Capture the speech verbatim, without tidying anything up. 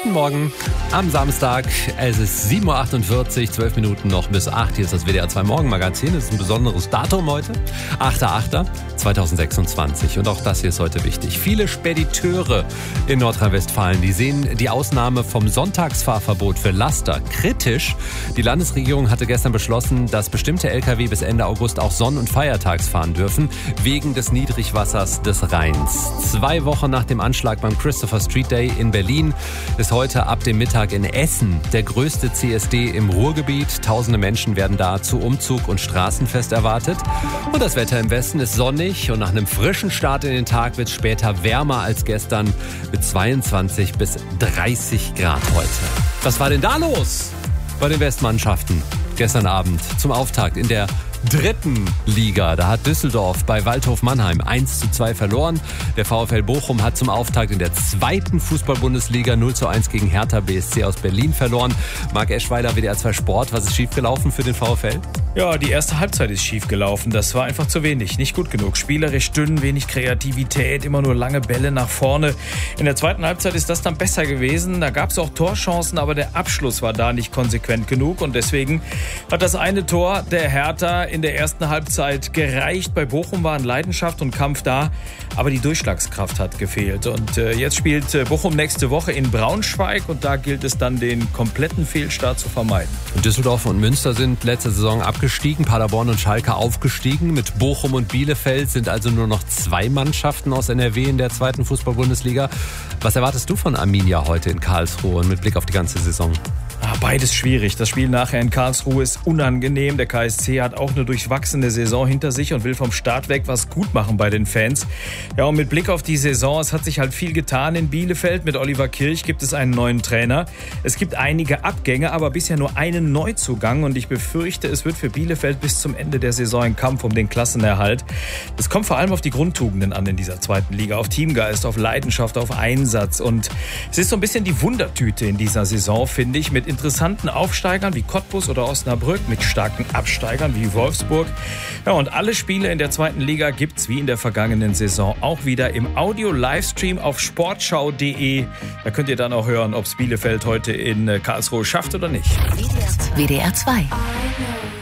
Guten Morgen am Samstag. Es ist sieben Uhr achtundvierzig, zwölf Minuten noch bis acht. Hier ist das W D R zwei Morgenmagazin. Es ist ein besonderes Datum heute. achter achter zweitausendsechsundzwanzig. Und auch das hier ist heute wichtig. Viele Spediteure in Nordrhein-Westfalen, die sehen die Ausnahme vom Sonntagsfahrverbot für Laster kritisch. Die Landesregierung hatte gestern beschlossen, dass bestimmte L K W bis Ende August auch sonn- und feiertags fahren dürfen, wegen des Niedrigwassers des Rheins. Zwei Wochen nach dem Anschlag beim Christopher Street Day in Berlin ist heute ab dem Mittag in Essen der größte C S D im Ruhrgebiet. Tausende Menschen werden da zu Umzug und Straßenfest erwartet. Und das Wetter im Westen ist sonnig und nach einem frischen Start in den Tag wird es später wärmer als gestern mit zweiundzwanzig bis dreißig Grad heute. Was war denn da los bei den Westmannschaften gestern Abend zum Auftakt in der dritten Liga? Da hat Düsseldorf bei Waldhof Mannheim eins zu zwei verloren. Der VfL Bochum hat zum Auftakt in der zweiten Fußball-Bundesliga null zu eins gegen Hertha B S C aus Berlin verloren. Marc Eschweiler, W D R zwei Sport. Was ist schiefgelaufen für den VfL? Ja, die erste Halbzeit ist schief gelaufen. Das war einfach zu wenig, nicht gut genug. Spielerisch dünn, wenig Kreativität, immer nur lange Bälle nach vorne. In der zweiten Halbzeit ist das dann besser gewesen. Da gab es auch Torchancen, aber der Abschluss war da nicht konsequent genug. Und deswegen hat das eine Tor der Hertha in der ersten Halbzeit gereicht. Bei Bochum waren Leidenschaft und Kampf da, aber die Durchschlagskraft hat gefehlt. Und äh, jetzt spielt äh, Bochum nächste Woche in Braunschweig und da gilt es dann, den kompletten Fehlstart zu vermeiden. Düsseldorf und Münster sind letzte Saison abgestiegen, Paderborn und Schalke aufgestiegen. Mit Bochum und Bielefeld sind also nur noch zwei Mannschaften aus N R W in der zweiten Fußball-Bundesliga. Was erwartest du von Arminia heute in Karlsruhe und mit Blick auf die ganze Saison? Beides schwierig. Das Spiel nachher in Karlsruhe ist unangenehm. Der K S C hat auch eine durchwachsene Saison hinter sich und will vom Start weg was gut machen bei den Fans. Ja, und mit Blick auf die Saison, es hat sich halt viel getan in Bielefeld. Mit Oliver Kirch gibt es einen neuen Trainer. Es gibt einige Abgänge, aber bisher nur einen Neuzugang. Und ich befürchte, es wird für Bielefeld bis zum Ende der Saison ein Kampf um den Klassenerhalt. Es kommt vor allem auf die Grundtugenden an in dieser zweiten Liga. Auf Teamgeist, auf Leidenschaft, auf Einsatz. Und es ist so ein bisschen die Wundertüte in dieser Saison, finde ich, mit interessanten Aufsteigern wie Cottbus oder Osnabrück, mit starken Absteigern wie Wolfsburg. Ja, und alle Spiele in der zweiten Liga gibt's wie in der vergangenen Saison auch wieder im Audio-Livestream auf sportschau punkt de. Da könnt ihr dann auch hören, ob's Bielefeld heute in Karlsruhe schafft oder nicht. W D R zwei.